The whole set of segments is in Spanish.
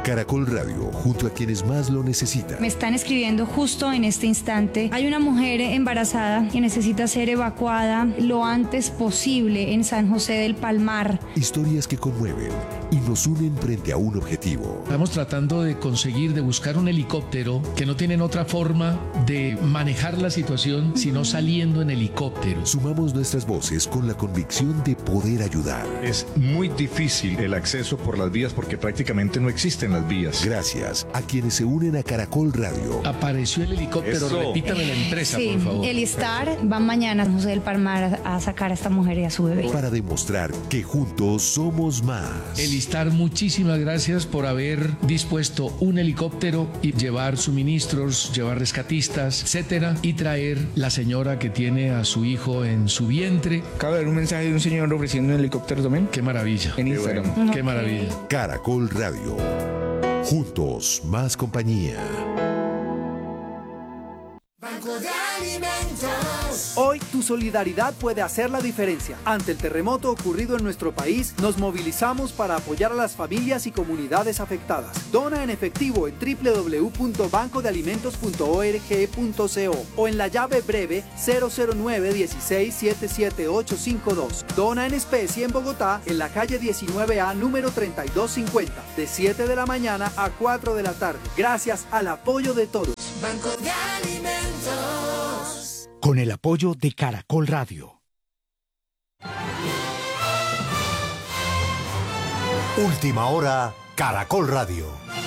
Caracol Radio, junto a quienes más lo necesitan. Me están escribiendo justo en este instante. Hay una mujer embarazada que necesita ser evacuada lo antes posible en San José del Palmar. Historias que conmueven y nos unen frente a un objetivo. Estamos tratando de conseguir, de buscar un helicóptero que no tienen otra forma de manejar la situación sino saliendo en helicóptero. Sumamos nuestras voces con la convicción de poder ayudar. Es muy difícil el acceso por las vías porque prácticamente no existen las vías. Gracias a quienes se unen a Caracol Radio. Apareció el helicóptero, repítame la empresa, sí, por favor. El Star va mañana a San José del Palmar a sacar a esta mujer y a su bebé. Para demostrar que juntos somos más. El Star, muchísimas gracias por haber dispuesto un helicóptero y llevar suministros, llevar rescatistas, etcétera, y traer la señora que tiene a su hijo en su vientre. Acabo de ver un mensaje de un señor ofreciendo un helicóptero también. Qué maravilla. En Instagram. Bueno. Qué maravilla. Caracol Radio. Juntos, más compañía. Banco de Alimentos. Hoy tu solidaridad puede hacer la diferencia. Ante el terremoto ocurrido en nuestro país, nos movilizamos para apoyar a las familias y comunidades afectadas. Dona en efectivo en www.bancodealimentos.org.co o en la llave breve 009-16-77852. Dona en especie en Bogotá, en la calle 19A, número 3250, de 7 de la mañana a 4 de la tarde. Gracias al apoyo de todos. Banco de Alimentos. Con el apoyo de Caracol Radio. Última hora, Caracol Radio.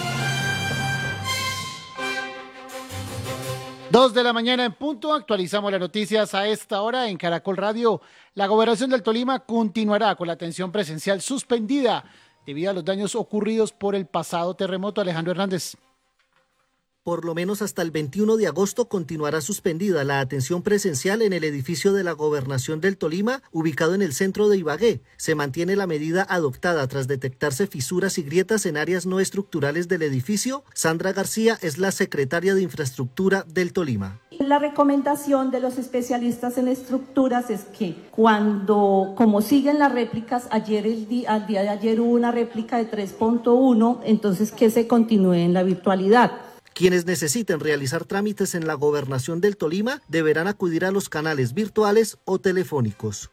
2 de la mañana en punto, actualizamos las noticias a esta hora en Caracol Radio. La Gobernación del Tolima continuará con la atención presencial suspendida debido a los daños ocurridos por el pasado terremoto. Alejandro Hernández. Por lo menos hasta el 21 de agosto continuará suspendida la atención presencial en el edificio de la Gobernación del Tolima, ubicado en el centro de Ibagué. Se mantiene la medida adoptada tras detectarse fisuras y grietas en áreas no estructurales del edificio. Sandra García es la secretaria de Infraestructura del Tolima. La recomendación de los especialistas en estructuras es que como siguen las réplicas, al día de ayer hubo una réplica de 3.1, entonces que se continúe en la virtualidad. Quienes necesiten realizar trámites en la Gobernación del Tolima deberán acudir a los canales virtuales o telefónicos.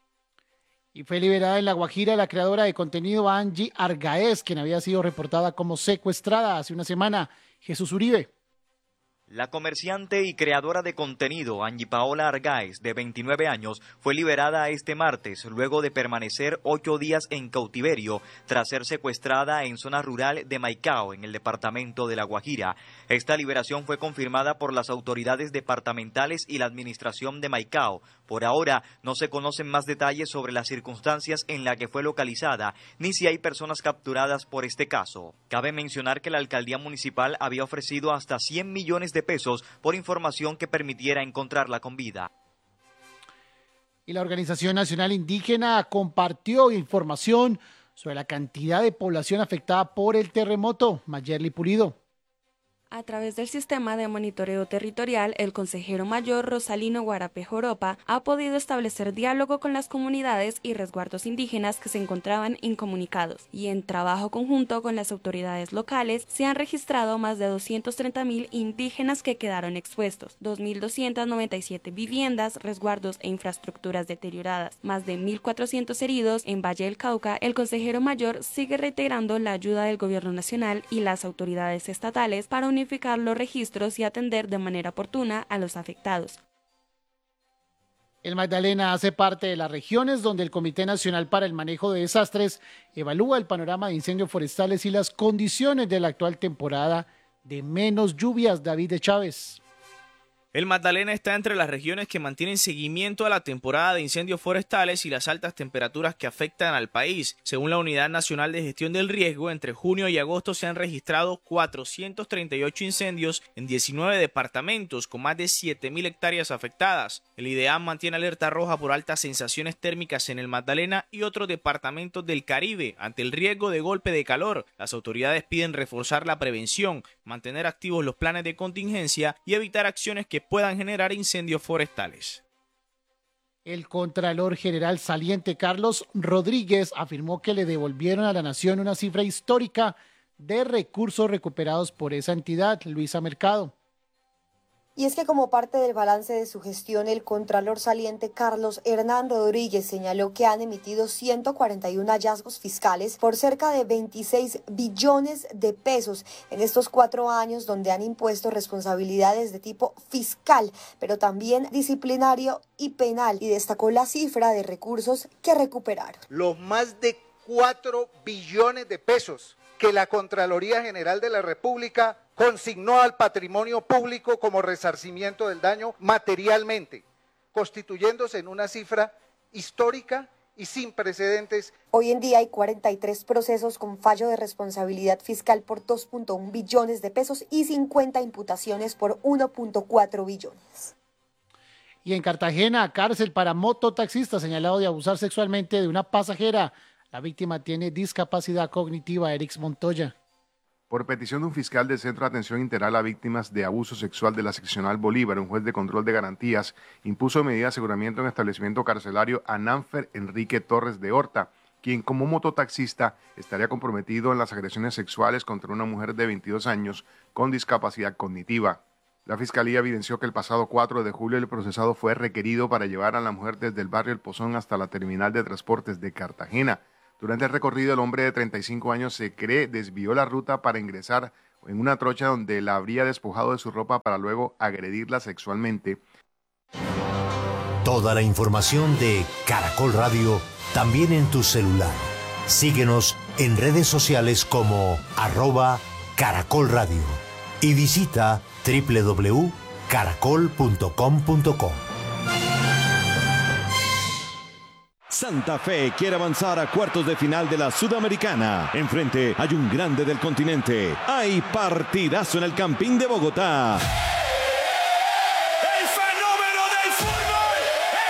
Y fue liberada en La Guajira la creadora de contenido Angie Argaez, quien había sido reportada como secuestrada hace una semana. Jesús Uribe. La comerciante y creadora de contenido Angie Paola Argaez, de 29 años, fue liberada este martes luego de permanecer 8 días en cautiverio tras ser secuestrada en zona rural de Maicao, en el departamento de La Guajira. Esta liberación fue confirmada por las autoridades departamentales y la administración de Maicao. Por ahora no se conocen más detalles sobre las circunstancias en las que fue localizada, ni si hay personas capturadas por este caso. Cabe mencionar que la alcaldía municipal había ofrecido hasta 100 millones de pesos por información que permitiera encontrarla con vida. Y la Organización Nacional Indígena compartió información sobre la cantidad de población afectada por el terremoto. Mayerly Pulido. A través del sistema de monitoreo territorial, el consejero mayor Rosalino Guarape Joropa ha podido establecer diálogo con las comunidades y resguardos indígenas que se encontraban incomunicados, y en trabajo conjunto con las autoridades locales se han registrado más de 230.000 indígenas que quedaron expuestos, 2.297 viviendas, resguardos e infraestructuras deterioradas, más de 1.400 heridos. En Valle del Cauca, el consejero mayor sigue reiterando la ayuda del gobierno nacional y las autoridades estatales para unificar los registros y atender de manera oportuna a los afectados. El Magdalena hace parte de las regiones donde el Comité Nacional para el Manejo de Desastres evalúa el panorama de incendios forestales y las condiciones de la actual temporada de menos lluvias. David de Chávez. El Magdalena está entre las regiones que mantienen seguimiento a la temporada de incendios forestales y las altas temperaturas que afectan al país. Según la Unidad Nacional de Gestión del Riesgo, entre junio y agosto se han registrado 438 incendios en 19 departamentos con más de 7.000 hectáreas afectadas. El IDEAM mantiene alerta roja por altas sensaciones térmicas en el Magdalena y otros departamentos del Caribe ante el riesgo de golpe de calor. Las autoridades piden reforzar la prevención, mantener activos los planes de contingencia y evitar acciones que puedan generar incendios forestales. El Contralor General saliente Carlos Rodríguez afirmó que le devolvieron a la nación una cifra histórica de recursos recuperados por esa entidad. Luisa Mercado. Y es que como parte del balance de su gestión, el contralor saliente Carlos Hernán Rodríguez señaló que han emitido 141 hallazgos fiscales por cerca de 26 billones de pesos en estos 4 años, donde han impuesto responsabilidades de tipo fiscal, pero también disciplinario y penal, y destacó la cifra de recursos que recuperaron. Los más de 4 billones de pesos que la Contraloría General de la República consignó al patrimonio público como resarcimiento del daño materialmente, constituyéndose en una cifra histórica y sin precedentes. Hoy en día hay 43 procesos con fallo de responsabilidad fiscal por 2.1 billones de pesos y 50 imputaciones por 1.4 billones. Y en Cartagena, cárcel para mototaxista señalado de abusar sexualmente de una pasajera. La víctima tiene discapacidad cognitiva. Erix Montoya. Por petición de un fiscal del Centro de Atención Integral a Víctimas de Abuso Sexual de la Seccional Bolívar, un juez de control de garantías impuso medida de aseguramiento en establecimiento carcelario a Nanfer Enrique Torres de Horta, quien como mototaxista estaría comprometido en las agresiones sexuales contra una mujer de 22 años con discapacidad cognitiva. La Fiscalía evidenció que el pasado 4 de julio el procesado fue requerido para llevar a la mujer desde el barrio El Pozón hasta la terminal de transportes de Cartagena. Durante el recorrido, el hombre de 35 años se cree desvió la ruta para ingresar en una trocha donde la habría despojado de su ropa para luego agredirla sexualmente. Toda la información de Caracol Radio también en tu celular. Síguenos en redes sociales como @Caracol Radio y visita www.caracol.com.co. Santa Fe quiere avanzar a cuartos de final de la Sudamericana. Enfrente hay un grande del continente. Hay partidazo en el Campín de Bogotá. ¡El fenómeno del fútbol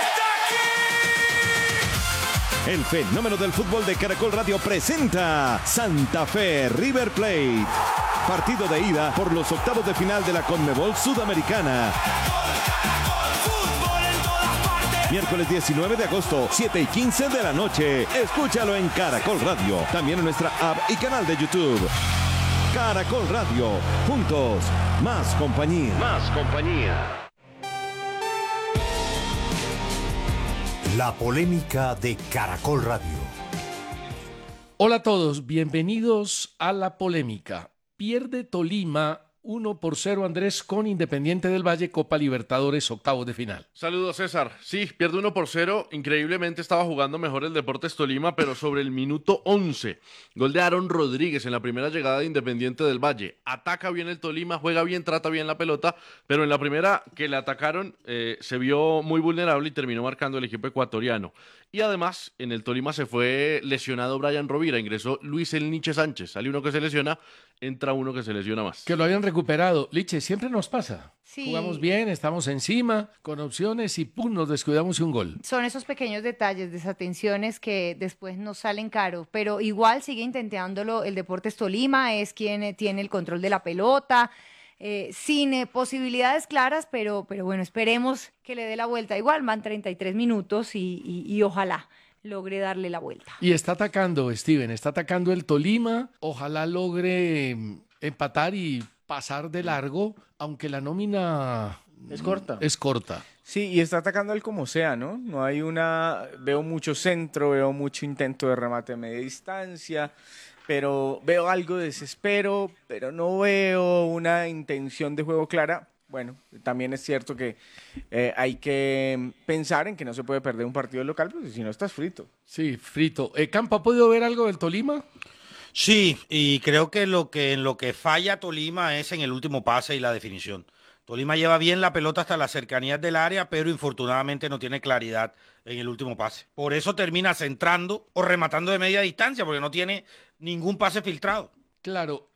está aquí! El fenómeno del fútbol de Caracol Radio presenta Santa Fe River Plate. Partido de ida por los octavos de final de la Conmebol Sudamericana. Miércoles 19 de agosto, 7:15 de la noche. Escúchalo en Caracol Radio. También en nuestra app y canal de YouTube. Caracol Radio. Juntos. Más compañía. Más compañía. La polémica de Caracol Radio. Hola a todos, bienvenidos a La Polémica. Pierde Tolima 1-0, Andrés, con Independiente del Valle, Copa Libertadores, octavos de final. Saludos, César. Sí, pierde 1-0. Increíblemente estaba jugando mejor el Deportes Tolima, pero sobre el minuto 11. Gol de Aaron Rodríguez en la primera llegada de Independiente del Valle. Ataca bien el Tolima, juega bien, trata bien la pelota, pero en la primera que le atacaron se vio muy vulnerable y terminó marcando el equipo ecuatoriano. Y además, en el Tolima se fue lesionado Brian Rovira, ingresó Luis El Niche Sánchez. Sale uno que se lesiona, entra uno que se lesiona más. Que lo habían recuperado. Liche, siempre nos pasa. Sí. Jugamos bien, estamos encima, con opciones y ¡pum!, nos descuidamos y un gol. Son esos pequeños detalles, desatenciones que después nos salen caro, pero igual sigue intentándolo el Deportes Tolima, es quien tiene el control de la pelota, sin posibilidades claras, pero bueno, esperemos que le dé la vuelta. Igual van 33 minutos y ojalá logre darle la vuelta. Y está atacando, Steven, está atacando el Tolima, ojalá logre empatar y pasar de largo, aunque la nómina es corta. Es corta. Sí, y está atacando al como sea, ¿no? No hay veo mucho centro, veo mucho intento de remate a media distancia, pero veo algo de desespero, pero no veo una intención de juego clara. Bueno, también es cierto que hay que pensar en que no se puede perder un partido local, porque si no estás frito. Sí, frito. ¿Campo ha podido ver algo del Tolima? Sí, y creo que en lo que falla Tolima es en el último pase y la definición. Tolima lleva bien la pelota hasta las cercanías del área, pero infortunadamente no tiene claridad en el último pase. Por eso termina centrando o rematando de media distancia, porque no tiene ningún pase filtrado. Claro,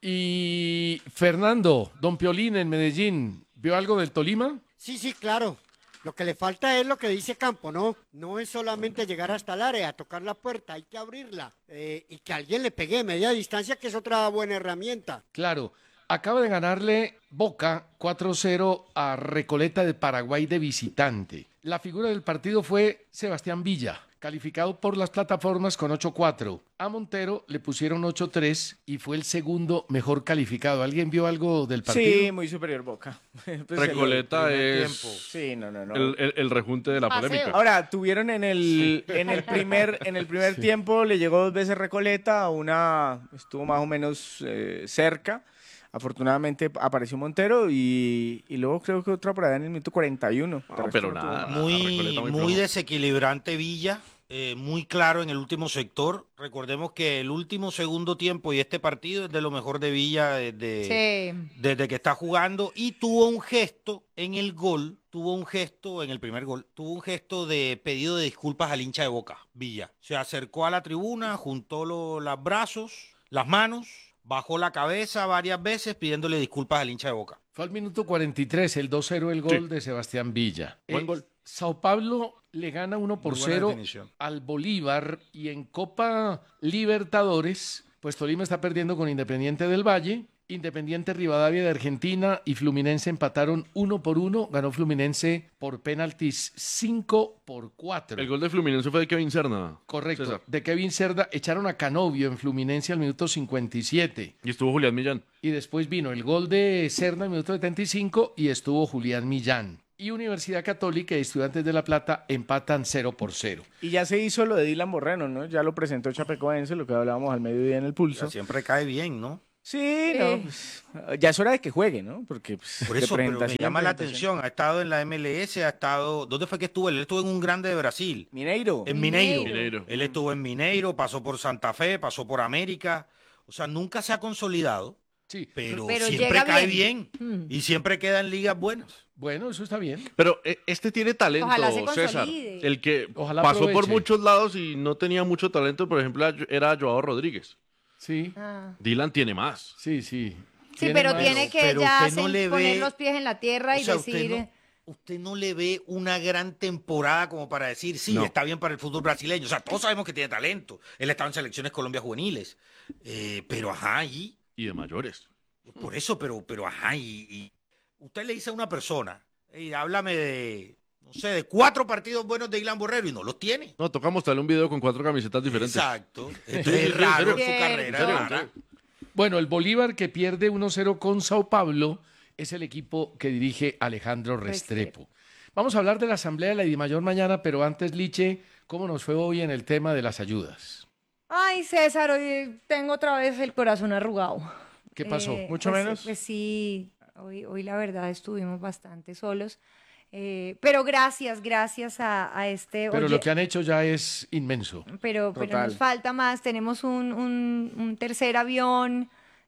y Fernando, don Piolín en Medellín, ¿vio algo del Tolima? Sí, claro. Lo que le falta es lo que dice Campo, ¿no? No es solamente llegar hasta el área, tocar la puerta, hay que abrirla y que alguien le pegue de media distancia, que es otra buena herramienta. Claro, acaba de ganarle Boca 4-0 a Recoleta de Paraguay de visitante. La figura del partido fue Sebastián Villa. calificado por las plataformas con 8.4. A Montero le pusieron 8.3 y fue el segundo mejor calificado. ¿Alguien vio algo del partido? Sí, muy superior Boca. Pues Recoleta es Sí, no. el rejunte de la polémica. Ahora, tuvieron en el primer tiempo, le llegó 2 veces Recoleta, estuvo más o menos cerca. Afortunadamente apareció Montero y luego creo que otra por allá en el minuto 41. No, pero nada. Muy desequilibrante Villa, muy claro en el último sector. Recordemos que el último segundo tiempo y este partido es de lo mejor de Villa desde que está jugando, y tuvo un gesto en el gol, en el primer gol, tuvo un gesto de pedido de disculpas al hincha de Boca, Villa. Se acercó a la tribuna, juntó los brazos, las manos, bajó la cabeza varias veces pidiéndole disculpas al hincha de Boca. Fue al minuto 43, el 2-0, el gol de Sebastián Villa. Buen gol. Sao Paulo le gana 1-0 al Bolívar, y en Copa Libertadores, pues Tolima está perdiendo con Independiente del Valle. Independiente Rivadavia de Argentina y Fluminense empataron 1-1. Ganó Fluminense por penaltis 5-4. El gol de Fluminense fue de Kevin Serna. Correcto, César. de Kevin Cerda. Echaron a Canovio en Fluminense al minuto 57. Y estuvo Julián Millán. Y después vino el gol de Cerda al minuto 75 y estuvo Julián Millán. Y Universidad Católica y Estudiantes de La Plata empatan 0-0. Y ya se hizo lo de Dylan Moreno, ¿no? Ya lo presentó Chapecoense, lo que hablábamos al mediodía en el Pulso. Siempre cae bien, ¿no? Sí, no, pues, ya es hora de que juegue, ¿no? Porque pues, Por eso, pero me llama la atención. Ha estado en la MLS, ¿dónde fue que estuvo? Él estuvo en un grande de Brasil. Mineiro. En Mineiro. Él estuvo en Mineiro, pasó por Santa Fe, pasó por América. O sea, nunca se ha consolidado. Sí, pero pero siempre cae bien. Y siempre queda en ligas buenas. Bueno, eso está bien. Pero este tiene talento, Ojalá se César. consolide. El que Ojalá pasó por aproveche. muchos lados y no tenía mucho talento, por ejemplo, era Joao Rodríguez. Sí. Dylan tiene más. Sí. Sí, pero tiene que ya poner los pies en la tierra y decir... Usted no le ve una gran temporada como para decir, sí, No. está bien para el fútbol brasileño. O sea, todos sabemos que tiene talento. Él estaba en selecciones Colombia juveniles. Pero ajá, Y de mayores. por eso, pero ajá, y usted le dice a una persona, háblame de, no sé, de 4 partidos buenos de Dylan Borrero y no los tiene. No, toca mostrarle un video con 4 camisetas diferentes. Exacto. Esto Sí, es sí, raro en en su serio. carrera. ¿En serio? rara. Bueno, el Bolívar, que pierde 1-0 con Sao Paulo, es el equipo que dirige Alejandro Restrepo. Vamos a hablar de la Asamblea de la Dimayor mañana, pero antes, Liche, ¿cómo nos fue hoy en el tema de las ayudas? Ay, César, hoy tengo otra vez el corazón arrugado. ¿Qué pasó? ¿Mucho menos? Pues sí, hoy la verdad estuvimos bastante solos. Pero gracias a este... Pero oye, lo que han hecho ya es inmenso. pero nos falta más. Tenemos un tercer avión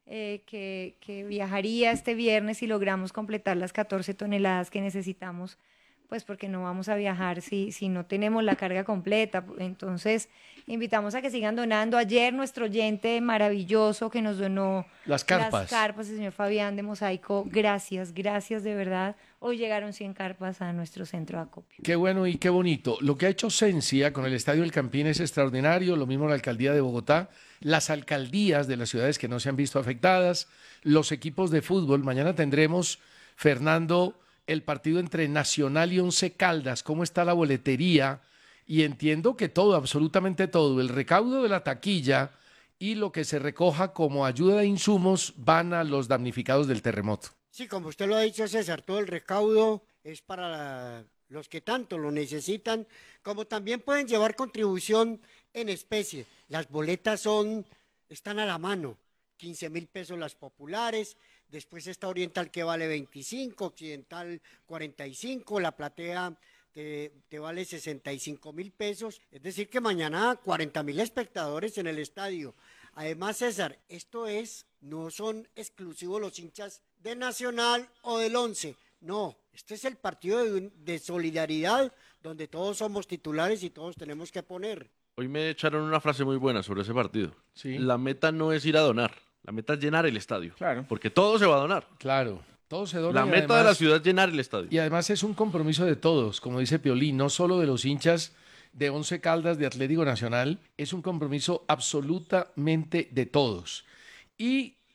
que viajaría este viernes si logramos completar las 14 toneladas que necesitamos, pues porque no vamos a viajar si no tenemos la carga completa. Entonces, invitamos a que sigan donando. Ayer nuestro oyente maravilloso que nos donó Las carpas. el señor Fabián de Mosaico, gracias de verdad. Hoy llegaron 100 carpas a nuestro centro de acopio. Qué bueno y qué bonito. Lo que ha hecho Sencia con el Estadio del Campín es extraordinario, lo mismo la Alcaldía de Bogotá, las alcaldías de las ciudades que no se han visto afectadas, los equipos de fútbol. Mañana tendremos, Fernando, el partido entre Nacional y Once Caldas. ¿Cómo está la boletería? Y entiendo que todo, absolutamente todo, el recaudo de la taquilla y lo que se recoja como ayuda de insumos van a los damnificados del terremoto. Sí, como usted lo ha dicho, César, todo el recaudo es para los que tanto lo necesitan, como también pueden llevar contribución en especie. Las boletas están a la mano, 15.000 pesos las populares, después está Oriental que vale 25, Occidental 45, la Platea te vale 65.000 pesos, es decir que mañana 40.000 espectadores en el estadio. Además, César, no son exclusivos los hinchas de Nacional o del Once, no, este es el partido de solidaridad donde todos somos titulares y todos tenemos que poner. Hoy me echaron una frase muy buena sobre ese partido. Sí. La meta no es ir a donar, la meta es llenar el estadio. Claro. Porque todo se va a donar. Claro, todo se dona. La y meta de además- la ciudad es llenar el estadio. Y además es un compromiso de todos, como dice Piolín, no solo de los hinchas de Once Caldas, de Atlético Nacional, es un compromiso absolutamente de todos. Y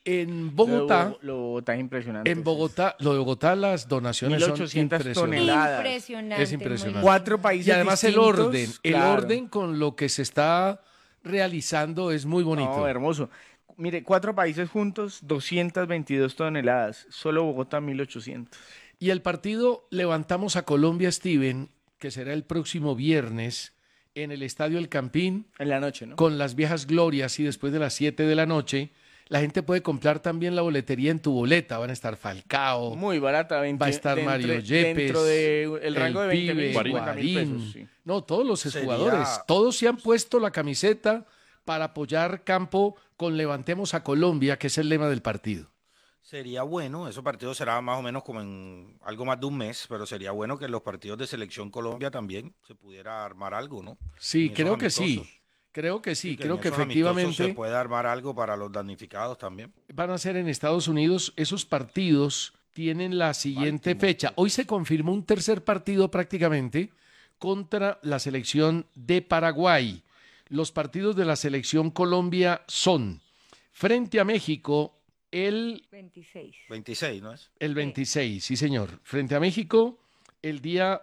En Bogotá, Lo de Bogotá es impresionante. en Bogotá, lo de Bogotá, las donaciones son 1.800 impresionantes. toneladas. Impresionante. Es impresionante. 4 países Y además distintos, el claro. orden con lo que se está realizando es muy bonito. No, hermoso. Mire, 4 países juntos, 222 toneladas. Solo Bogotá, 1.800. Y el partido Levantamos a Colombia, Steven, que será el próximo viernes en el Estadio El Campín. En la noche, ¿no? Con las viejas glorias y después de las 7 de la noche. La gente puede comprar también la boletería en Tu Boleta. Van a estar Falcao. Muy barata. 20, Va a estar Mario Yepes. Dentro del rango de 20.000, Pibe, 50.000 Guarín. pesos. Sí. No, todos los Sería- jugadores. Todos se han puesto la camiseta para apoyar campo con Levantemos a Colombia, que es el lema del partido. Sería bueno, esos partidos será más o menos como en algo más de un mes, pero sería bueno que en los partidos de Selección Colombia también se pudiera armar algo, ¿no? Sí, En creo esos que sí. amistosos. Creo que sí. Sí, Creo en que esos amistosos efectivamente se puede armar algo para los damnificados también. van a ser en Estados Unidos. Esos partidos tienen la siguiente fecha. Hoy se confirmó un tercer partido prácticamente contra la selección de Paraguay. Los partidos de la selección Colombia son frente a México el 26. 26, ¿no es? El 26, sí señor. Frente a México el día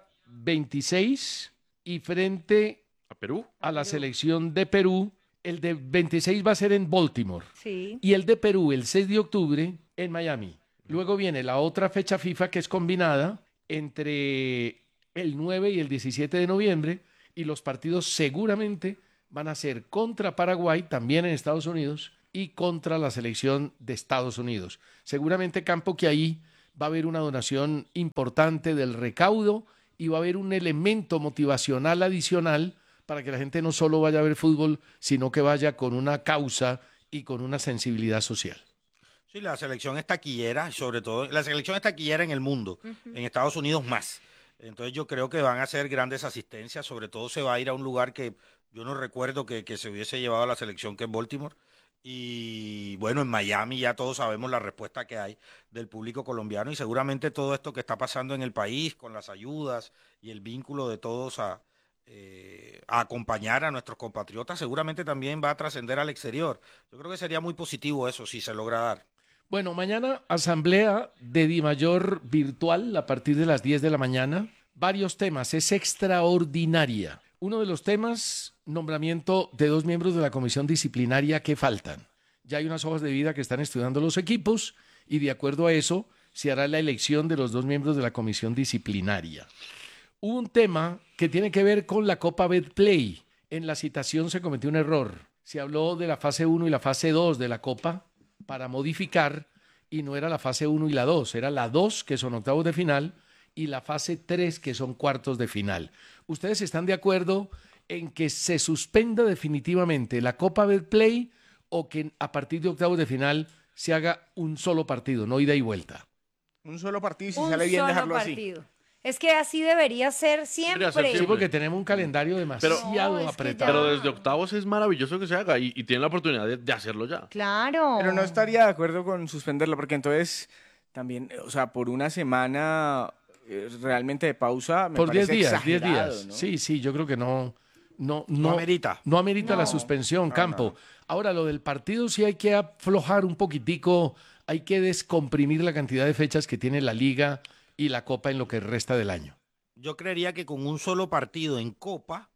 26 y frente ¿A Perú? a la selección de Perú, el de 26 va a ser en Baltimore. Sí. Y el de Perú el 6 de octubre en Miami. Luego viene la otra fecha FIFA que es combinada entre el 9 y el 17 de noviembre y los partidos seguramente van a ser contra Paraguay, también en Estados Unidos, y contra la selección de Estados Unidos. Seguramente, Campo, que ahí va a haber una donación importante del recaudo y va a haber un elemento motivacional adicional para que la gente no solo vaya a ver fútbol, sino que vaya con una causa y con una sensibilidad social. Sí, la selección es taquillera, sobre todo, la selección es taquillera en el mundo, en Estados Unidos más. Entonces yo creo que van a hacer grandes asistencias, sobre todo se va a ir a un lugar que yo no recuerdo que se hubiese llevado a la selección, que es Baltimore. Y bueno, en Miami ya todos sabemos la respuesta que hay del público colombiano y seguramente todo esto que está pasando en el país con las ayudas y el vínculo de todos a acompañar a nuestros compatriotas seguramente también va a trascender al exterior. Yo creo que sería muy positivo eso si se logra dar. Bueno, mañana asamblea de Dimayor virtual a partir de las 10 de la mañana. Varios temas, es extraordinaria. Uno de los temas, nombramiento de 2 miembros de la comisión disciplinaria que faltan. Ya hay unas hojas de vida que están estudiando los equipos y de acuerdo a eso se hará la elección de los 2 miembros de la comisión disciplinaria. Hubo un tema que tiene que ver con la Copa Betplay. En la citación se cometió un error. Se habló de la fase 1 y la fase 2 de la Copa para modificar y no era la fase 1 y la 2, era la 2 que son octavos de final y la fase 3 que son cuartos de final. ¿Ustedes están de acuerdo en que se suspenda definitivamente la Copa Betplay o que a partir de octavos de final se haga un solo partido, no ida y vuelta? Un solo partido y si Un sale bien solo dejarlo partido. Es que así debería ser siempre. Sí, porque tenemos un calendario demasiado apretado. Pero desde octavos es maravilloso que se haga y tienen la oportunidad de hacerlo ya. Claro. Pero no estaría de acuerdo con suspenderlo porque entonces también, o sea, por una semana realmente de pausa me Por 10 parece días, 10 exagerado, días. ¿no? Sí, sí, yo creo que no amerita. No amerita la No. suspensión, No, Campo. no. Ahora, lo del partido sí hay que aflojar un poquitico, hay que descomprimir la cantidad de fechas que tiene la Liga y la Copa en lo que resta del año. Yo creería que con un solo partido en Copa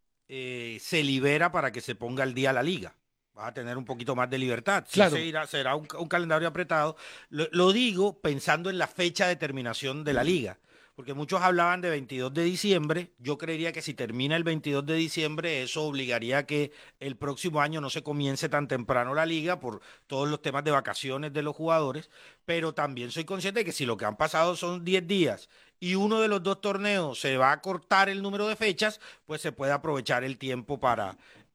se libera para que se ponga al día la liga. Vas a tener un poquito más de libertad. Sí Claro. será un calendario apretado. Lo digo pensando en la fecha de terminación de la liga. Porque muchos hablaban de 22 de diciembre. Yo creería que si termina el 22 de diciembre, eso obligaría a que el próximo año no se comience tan temprano la liga por todos los temas de vacaciones de los jugadores. Pero también soy consciente de que si lo que han pasado son 10 días y uno de los 2 torneos se va a cortar el número de fechas, pues se puede aprovechar el tiempo para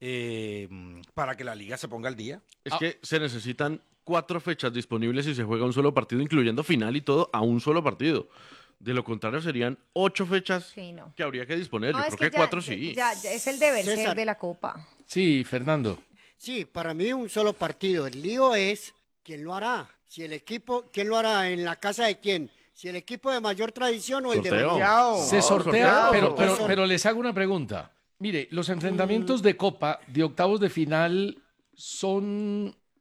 que la liga se ponga al día. Es que se necesitan 4 fechas disponibles y se juega un solo partido, incluyendo final y todo, a un solo partido. De lo contrario, serían 8 fechas que habría que disponer. No, Yo es creo que ya- 4 sí. ya es el deber ser César. de la Copa. Sí, Fernando. Sí, para mí un solo partido. El lío es quién lo hará. Si el equipo, ¿quién lo hará? ¿En la casa de quién? Si el equipo de mayor tradición o el de menor. Se sortea, pero les hago una pregunta. Mire, los enfrentamientos de Copa, de octavos de final, son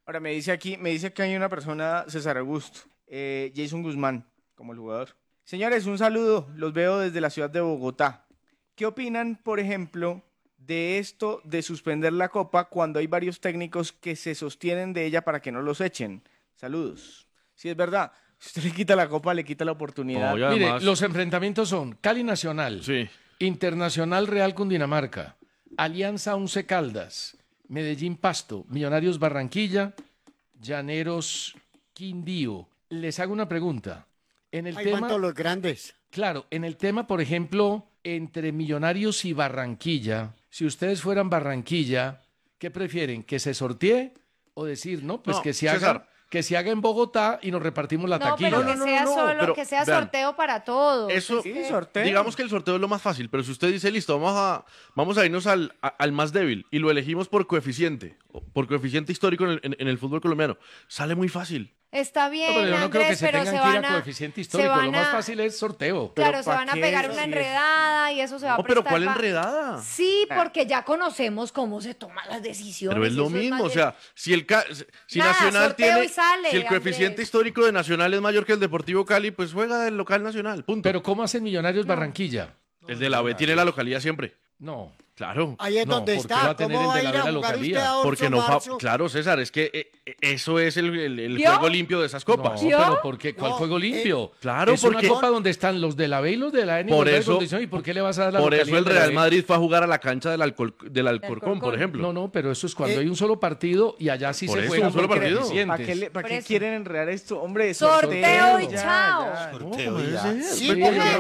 Ahora me dice que hay una persona, César Augusto, Jason Guzmán, como el jugador. Señores, un saludo, los veo desde la ciudad de Bogotá. ¿Qué opinan, por ejemplo, de esto de suspender la Copa cuando hay varios técnicos que se sostienen de ella para que no los echen? Saludos. Sí, es verdad. Si usted le quita la Copa, le quita la oportunidad. No, mire, los enfrentamientos son Cali Nacional, Internacional Real Cundinamarca, Alianza Once Caldas, Medellín Pasto, Millonarios Barranquilla, Llaneros Quindío. Les hago una pregunta. En el tema, todos los grandes. Claro, en el tema, por ejemplo, entre Millonarios y Barranquilla, si ustedes fueran Barranquilla, ¿qué prefieren? ¿Que se sortee o decir, no, pues que se haga? Que se haga en Bogotá y nos repartimos la taquilla. Pero que sea vean, sorteo para todos. Eso, sorteo. Digamos que el sorteo es lo más fácil, pero si usted dice, listo, vamos a irnos al más débil y lo elegimos por coeficiente histórico en el fútbol colombiano, sale muy fácil. Está bien, pero yo no creo que se pero tengan que ir a coeficiente histórico. Lo más fácil es sorteo. Claro, se van a pegar una enredada y eso se va a prestar. ¿Pero cuál enredada? Sí, porque ya conocemos cómo se toman las decisiones. Pero es lo mismo, o sea, si Nacional tiene, si el coeficiente histórico de Nacional es mayor que el Deportivo Cali, pues juega del local Nacional, punto. Pero ¿cómo hacen Millonarios Barranquilla? El de la B tiene la localidad siempre. No. Claro. Ahí es donde está. ¿Cómo va a ir a jugar usted a Porque no, claro, César, es que eso es el juego limpio de esas copas. No, pero ¿por qué? ¿Cuál juego limpio? Claro, es porque una copa donde están los de la B y los de la N. Por eso, ¿y por qué le vas a dar la por localidad eso el de la Real B? Madrid fue a jugar a la cancha del Alcorcón, por ejemplo. No, pero eso es cuando hay un solo partido y allá sí Por se eso, juega un solo partido. ¿Para qué quieren enredar esto? Hombre, sorteo y ya, chao. ya. Sorteo y ya. Sí, porque